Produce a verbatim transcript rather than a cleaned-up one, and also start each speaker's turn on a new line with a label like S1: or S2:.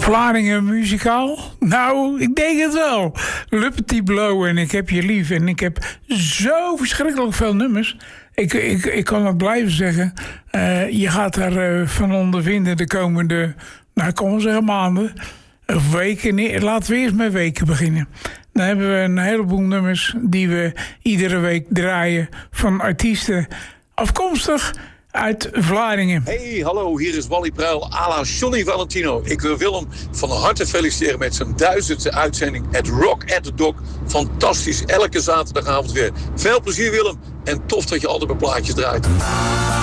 S1: Vlaardingen muzikaal? Nou, ik denk het wel. Le Petit Bleu en Ik heb je lief. En ik heb zo verschrikkelijk veel nummers. Ik, ik, ik kan het blijven zeggen. Uh, je gaat daar uh, van ondervinden de komende, nou, kom wel zeggen maanden. Of weken. Laten we eerst met weken beginnen. Dan hebben we een heleboel nummers die we iedere week draaien van artiesten afkomstig uit Vlaardingen.
S2: Hey, hallo, hier is Wally Pruil à la Johnny Valentino. Ik wil Willem van harte feliciteren met zijn duizendste uitzending at Rock at the Dock. Fantastisch, elke zaterdagavond weer. Veel plezier Willem en tof dat je altijd mijn plaatjes draait.